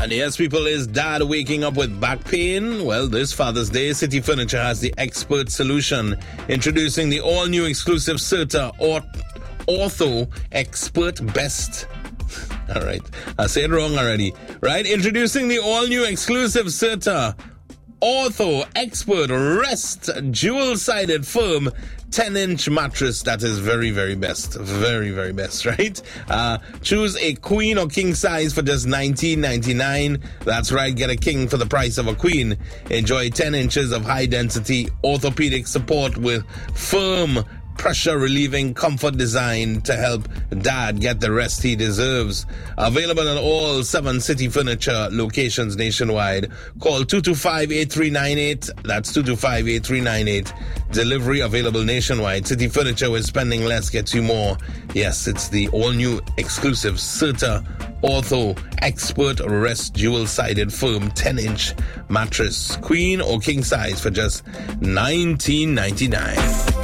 And yes, people, is dad waking up with back pain? Well, this Father's Day, City Furniture has the expert solution. Introducing the all-new exclusive Serta Ortho Expert Best. All right, I said it wrong already. Right, introducing the all-new exclusive Serta Ortho Expert Rest Dual-Sided Firm 10-inch mattress that is very, very best. Very, very best, right? Choose a queen or king size for just $19.99. That's right, get a king for the price of a queen. Enjoy 10 inches of high-density orthopedic support with firm, pressure-relieving comfort design to help dad get the rest he deserves. Available at all 7 City Furniture locations nationwide. Call 225-8398. That's 225-8398. Delivery available nationwide. City Furniture, where spending less gets you more. Yes, it's the all-new exclusive Serta Ortho Expert Rest Dual-Sided Firm 10-inch mattress. Queen or king size for just $19.99.